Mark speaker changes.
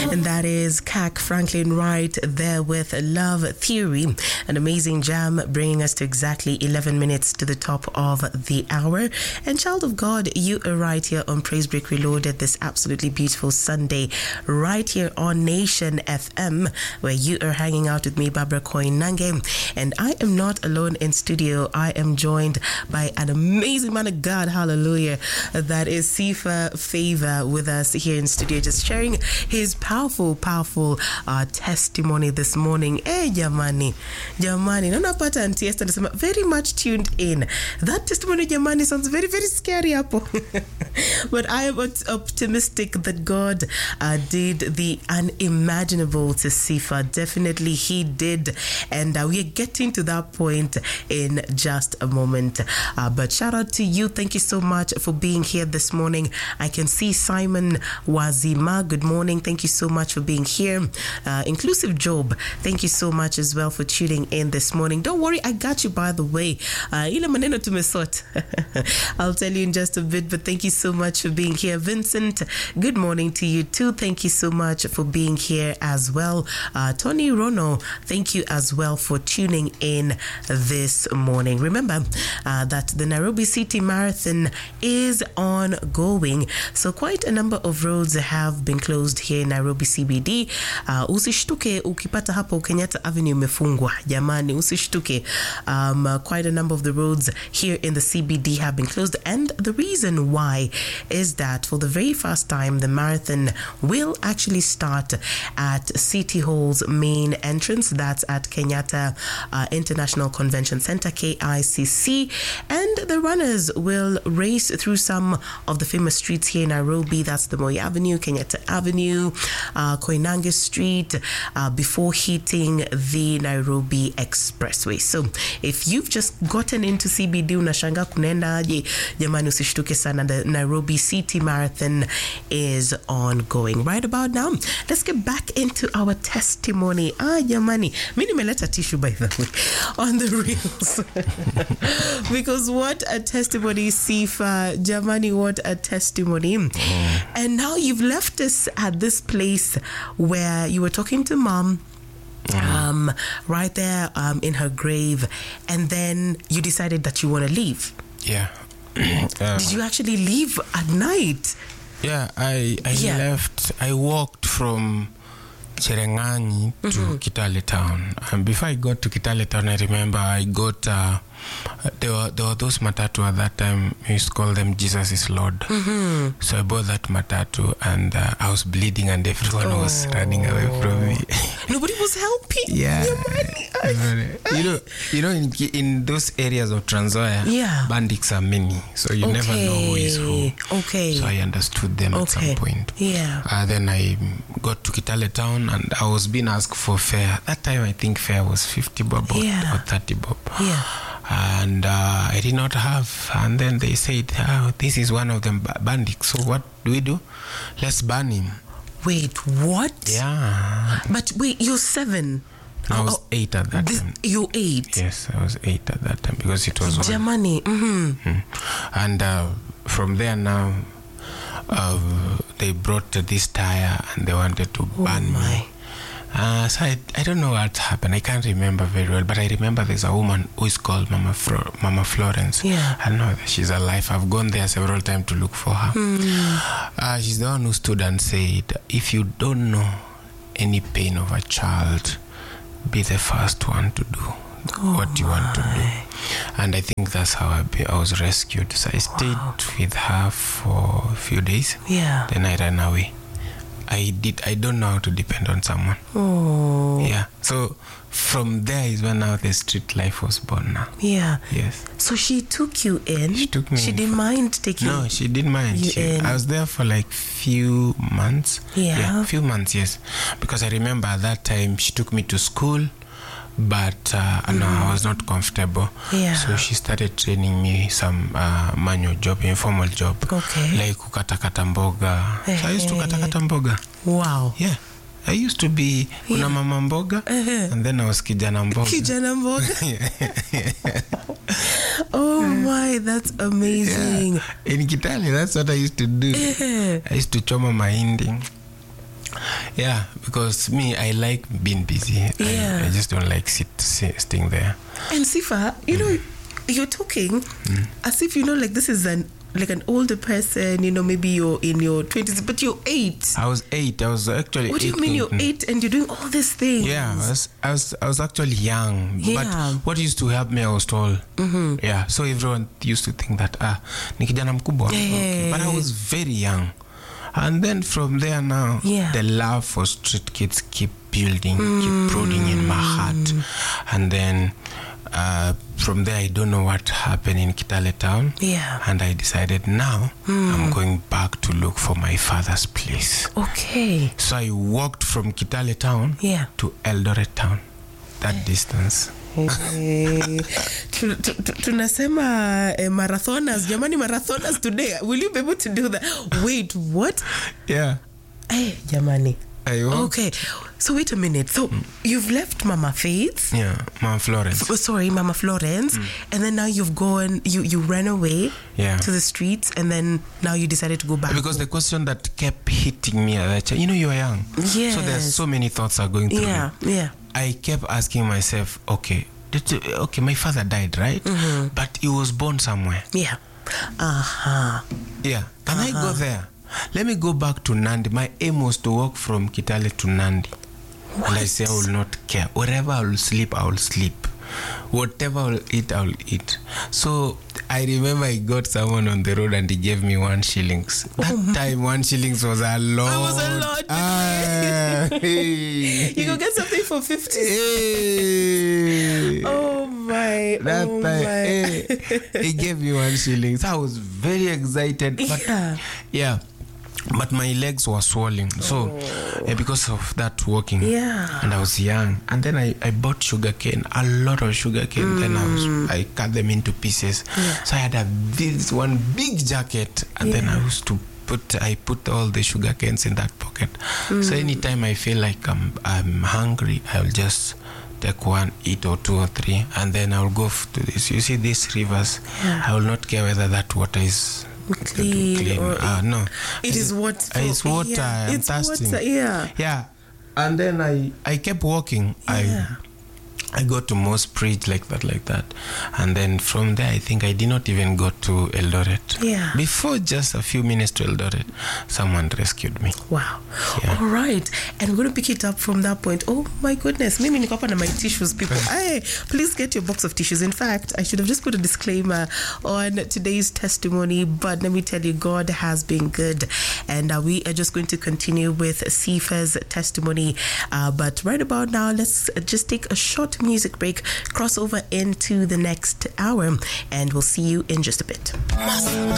Speaker 1: And that is CAC Franklin Wright there with Love Theory, an amazing jam bringing us to exactly 11 minutes to the top of the hour. And child of God, you are right here on Praise Break Reloaded this absolutely beautiful Sunday, right here on Nation FM, where you are hanging out with me, Barbara Koinange. And I am not alone in studio. I am joined by an amazing man of God, hallelujah, that is Sifa Favor with us here in studio, just sharing his powerful testimony this morning. Hey, jamani, nanapata auntie Esther anasema very much tuned in. That testimony, jamani, sounds very, very scary hapo. But I am optimistic that God did the unimaginable to Sifa. Definitely he did. And we are getting to that point in just a moment. But shout out to you. Thank you so much for being here this morning. I can see Simon Wazima. Good morning. Thank you so much for being here. Inclusive Job, thank you so much as well for tuning in this morning. Don't worry, I got you, by the way. Ile maneno tumesort. I'll tell you in just a bit, but thank you so much for being here. Vincent, good morning to you too. Thank you so much for being here as well. Tony Rono, thank you as well for tuning in this morning. Remember that the Nairobi City Marathon is ongoing, so quite a number of roads have been closed here in Nairobi CBD. Usishtuke ukipata hapo Kenyatta Avenue imefungwa, jamani, usishtuke. Quite a number of the roads here in the CBD have been closed, and the reason why is that for the very first time the marathon will actually start at City Hall's main entrance. That's at Kenyatta International Convention Center, KICC, and the runners will race through some of the famous streets here in Nairobi. That's the Moi Avenue, Kenyatta Avenue, Koinange Street, before hitting the Nairobi Expressway. So if you've just gotten into CBD unashanga kunaenda aje, jamani usishtuke sana, the Nairobi City Marathon is ongoing. Right about now, let's get back into our testimony. Jamani, mimi nimeleta tissue by the way on the reels. Because what a testimony, Sifa, jamani, what a testimony. And now you've left us at this place where you were talking to mom, right there in her grave, and then you decided that you want to leave.
Speaker 2: Yeah.
Speaker 1: Did you actually leave at night?
Speaker 2: Yeah, I left. I walked from Cherengani to Kitale Town. And before I got to Kitale Town, I remember I got there were those matatu at that time. We used to call them Jesus is Lord. So I bought that matatu, and I was bleeding, and everyone was running away from me.
Speaker 1: Nobody was helping.
Speaker 2: Yeah. You know, in those areas of Trans Nzoia, bandits are many, so you never know who is who. Okay. So I understood them at some point. Yeah. Then I got to Kitale Town, and I was being asked for fare. That time I think fare was 50 bob or 30 bob. Yeah. And I did not have. And then they said, this is one of them bandits. So what do? Let's ban him.
Speaker 1: Wait, what?
Speaker 2: Yeah.
Speaker 1: But wait, you're 7.
Speaker 2: I was 8 at that time.
Speaker 1: You're 8?
Speaker 2: Yes, I was 8 at that time because it was
Speaker 1: Germany.
Speaker 2: And from there now, they brought this tire and they wanted to ban me. So I don't know what happened. I can't remember very well, but I remember there's a woman who is called Mama Florence. Yeah. I know that she's alive. I've gone there several times to look for her. She's the one who stood and said, if you don't know any pain of a child, be the first one to do what you want to do. And I think that's how I was rescued. So I stayed with her for a few days. Yeah. Then I ran away. I don't know how to depend on someone. Yeah. So from there is when now the street life was born now. Yeah. Yes.
Speaker 1: So she took you in.
Speaker 2: She took me.
Speaker 1: She didn't mind taking.
Speaker 2: No, she didn't mind. I was there for like few months. Yeah, few months. Yes, because I remember at that time she took me to school, but no, I was not comfortable. Yeah. So she started training me some manual job, informal job. Okay. Like kukata mboga. So I used to kata mboga. Wow. Yeah. I used to be kuna mama mboga, and then I was kijana mboga.
Speaker 1: Kijana mboga. Oh my, that's amazing.
Speaker 2: Yeah. In Kitale, that's what I used to do. I used to choma mahindi. Yeah, because me, I like being busy.
Speaker 1: Yeah.
Speaker 2: I just don't like sitting there.
Speaker 1: And Sifa, you know, you're talking as if, you know, like this is an older person, you know, maybe you're in your 20s, but you're 8.
Speaker 2: I was 8. I was actually.
Speaker 1: What do you mean you're 8 and you're doing all these things?
Speaker 2: Yeah, I was actually young.
Speaker 1: Yeah.
Speaker 2: But what used to help me, I was tall. Yeah, so everyone used to think that ni kijana mkubwa. Okay. But I was very young. And then from there now, the love for street kids keep building, keep brooding in my heart. And then from there, I don't know what happened in Kitale town.
Speaker 1: Yeah.
Speaker 2: And I decided now I'm going back to look for my father's place.
Speaker 1: Okay.
Speaker 2: So I walked from Kitale town to Eldoret town. That distance.
Speaker 1: Tunasema marathoners, jamani, marathoners today. Will you be able to do that? Wait, what?
Speaker 2: Yeah.
Speaker 1: Hey, jamani.
Speaker 2: Okay.
Speaker 1: So wait a minute. So you've left Mama Faith.
Speaker 2: Yeah, Mama Florence.
Speaker 1: Mama Florence. And then now you've gone, you ran away to the streets, and then now you decided to go back.
Speaker 2: Because the question that kept hitting me, you know, you are young.
Speaker 1: Yes.
Speaker 2: So there's so many thoughts are going through me.
Speaker 1: Yeah.
Speaker 2: I kept asking myself, okay, my father died, right? But he was born somewhere.
Speaker 1: Yeah.
Speaker 2: Yeah. Can I go there? Let me go back to Nandi. My aim was to walk from Kitale to Nandi. What? And I say I will not care. Wherever I will sleep, I will sleep. Whatever I will eat, I will eat. So I remember I got someone on the road and he gave me 1 shilling. That time 1 shilling was a lot.
Speaker 1: It was a lot.
Speaker 2: Hey.
Speaker 1: You could get something for 50.
Speaker 2: Hey.
Speaker 1: Oh my.
Speaker 2: That time, hey. He gave me 1 shilling. So I was very excited. But yeah. But my legs were swollen, so because of that walking, and I was young, and then I bought sugarcane, a lot of sugarcane. Then I cut them into pieces. So I had this one big jacket, and then I used to put all the sugar canes in that pocket. So anytime I feel like I'm hungry, I'll just take 1, eat, or 2 or 3, and then I'll go to this. You see these rivers, I will not care whether that water is clean or no,
Speaker 1: it is water.
Speaker 2: It's water. I'm thirsty.
Speaker 1: Water,
Speaker 2: yeah. And then I kept walking. I got to Moss Bridge like that, and then from there I think I did not even go to Eldoret. Before just a few minutes to Eldoret, someone rescued me.
Speaker 1: Wow. All right, and we're going to pick it up from that point. Oh my goodness, mimi niko hapa na my tissues, people. Hey, please get your box of tissues. In fact, I should have just put a disclaimer on today's testimony, but let me tell you, God has been good, and we are just going to continue with Sifa's testimony. But right about now, let's just take a short music break, cross over into the next hour, and we'll see you in just a bit.